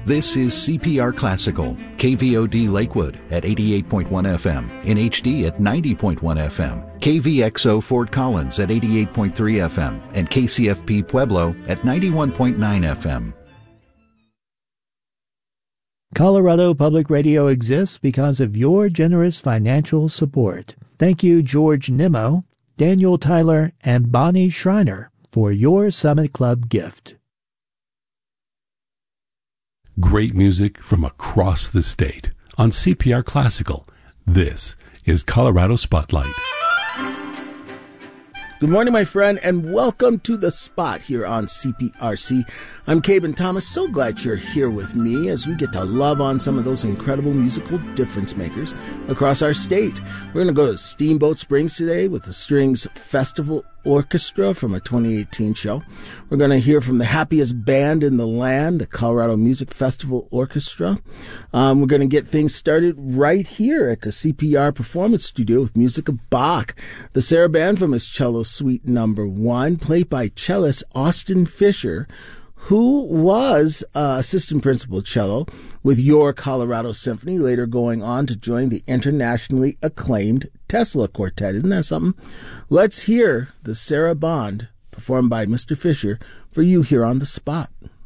This is CPR Classical, KVOD Lakewood at 88.1 FM, in HD at 90.1 FM, KVXO Fort Collins at 88.3 FM, and KCFP Pueblo at 91.9 FM. Colorado Public Radio exists because of your generous financial support. Thank you, George Nimmo, Daniel Tyler, and Bonnie Schreiner for your Summit Club gift. Great music from across the state on CPR Classical. This is Colorado Spotlight. Good morning, my friend, and welcome to The Spot here on CPRC. I'm Caben Thomas. So glad you're here with me as we get to love on some of those incredible musical difference makers across our state. We're going to go to Steamboat Springs today with the Strings Festival Orchestra from a 2018 show. We're going to hear from the happiest band in the land, the Colorado Music Festival Orchestra. We're going to get things started right here at the CPR Performance Studio with music of Bach. The Sarah Band from his cello Suite Number 1, played by cellist Austin Fisher, who was assistant principal cello with Your Colorado Symphony, later going on to join the internationally acclaimed Tesla Quartet. Isn't that something? Let's hear the Sarah Band performed by Mr. Fisher for you here on The Spot.